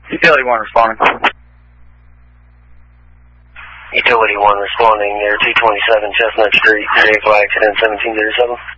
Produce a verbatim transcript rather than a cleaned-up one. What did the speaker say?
Utility one responding. Utility one responding, Air two twenty-seven Chestnut Street, vehicle accident seventeen zero seven.